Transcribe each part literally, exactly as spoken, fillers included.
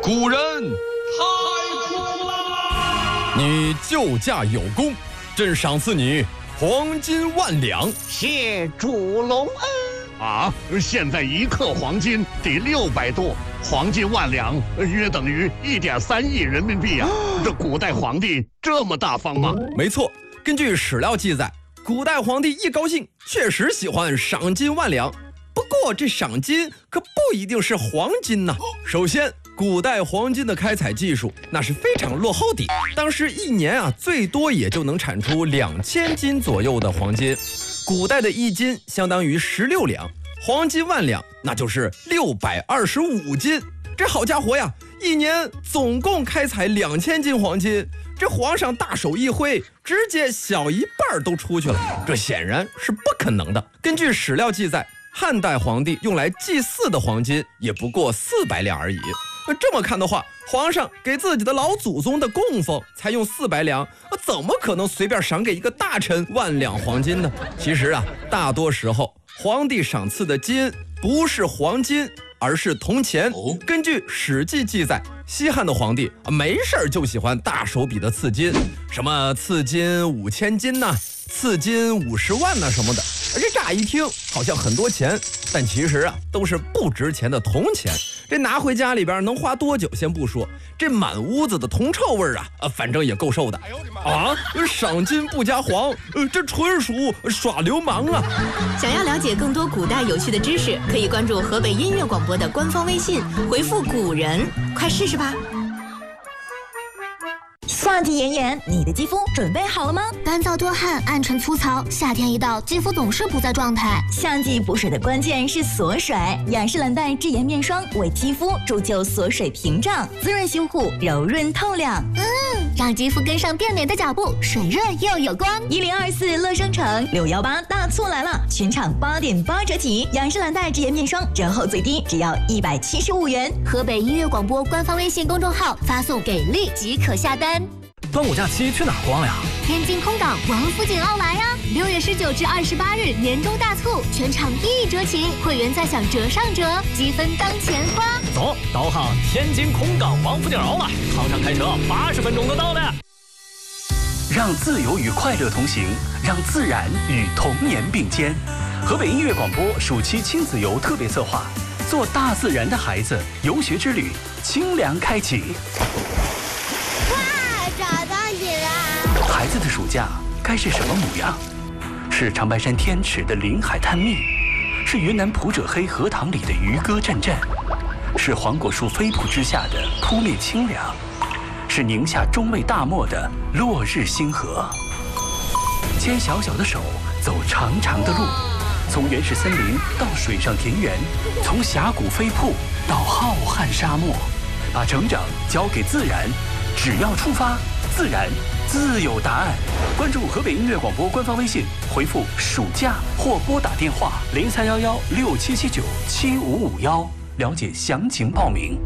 古人太苦了！ 你救驾有功，朕赏赐你黄金万两。 谢主隆恩。 啊，现在一克黄金得六百多，黄金万两约等于一点三亿人民币啊！这古代皇帝这么大方吗？ 没错，根据史料记载，古代皇帝一高兴，确实喜欢赏金万两。不过这赏金可不一定是黄金呐。首先，古代黄金的开采技术那是非常落后的，当时一年啊最多也就能产出两千斤左右的黄金。古代的一斤相当于十六两，黄金万两那就是六百二十五斤。这好家伙呀，一年总共开采两千斤黄金，这皇上大手一挥，直接小一半都出去了，这显然是不可能的。根据史料记载，汉代皇帝用来祭祀的黄金也不过四百两而已。这么看的话，皇上给自己的老祖宗的供奉才用四百两，怎么可能随便赏给一个大臣万两黄金呢？其实啊，大多时候皇帝赏赐的金不是黄金，而是铜钱。根据《史记》记载，西汉的皇帝没事就喜欢大手笔的赐金，什么赐金五千金呐、啊，赐金五十万呐、啊、什么的。而这乍一听好像很多钱，但其实啊都是不值钱的铜钱。这拿回家里边能花多久先不说，这满屋子的铜臭味啊，啊，反正也够受的。啊，赏金不加黄，呃，这纯属耍流氓啊！ 想要了解更多古代有趣的知识，可以关注河北音乐广播的官方微信，回复“古人”，快试试吧。 夏季炎炎，你的肌肤准备好了吗？ 干燥多汗，暗沉粗糙，夏天一到，肌肤总是不在状态。 夏季补水的关键是锁水，雅诗兰黛智妍面霜为肌肤铸就锁水屏障，滋润修护，柔润透亮。 嗯，让肌肤跟上变美的脚步，水润又有光。 一零二四乐商城六幺八大促来了，全场八点八折起，雅诗兰黛智妍面霜折后最低只要一百七十五元。 河北音乐广播官方微信公众号发送给力即可下单。 端午假期去哪儿逛呀？ 天津空港王府井奥莱呀！六月十九至二十八日年终大促，全场一折起，会员再享折上折，积分当钱花。 走，导航天津空港王府井奥莱，航上开车八十分钟就到了。 让自由与快乐同行，让自然与童年并肩。河北音乐广播暑期亲子游特别策划，做大自然的孩子游学之旅，清凉开启。孩子的暑假该是什么模样？是长白山天池的临海探秘，是云南普者黑荷塘里的渔歌阵阵，是黄果树飞瀑之下的扑面清凉，是宁夏中卫大漠的落日星河。牵小小的手，走长长的路，从原始森林到水上田园，从峡谷飞瀑到浩瀚沙漠，把成长交给自然，只要出发，自然自有答案。关注河北音乐广播官方微信，回复暑假或拨打电话零三幺幺六七七九七五五幺，了解详情报名。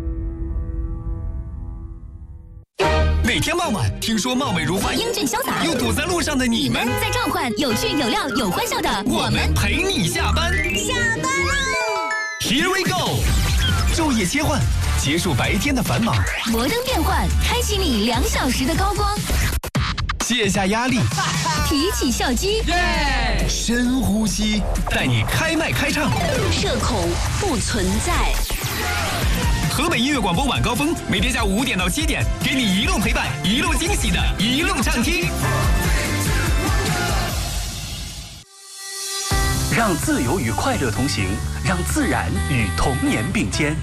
每天傍晚，听说貌美如花、 英俊潇洒又堵在路上的你们， 在召唤有趣、有料、有欢笑的我们陪你下班。 下班喽 ！Here we go！ 昼夜切换，结束白天的繁忙。 摩登变换，开启你两小时的高光。 卸下压力， 提起笑肌， 耶！深呼吸，带你开麦开唱。 社恐不存在。 河北音乐广播晚高峰，每天下午五点到七点，给你一路陪伴，一路惊喜的，一路畅听。 让自由与快乐同行，让自然与童年并肩。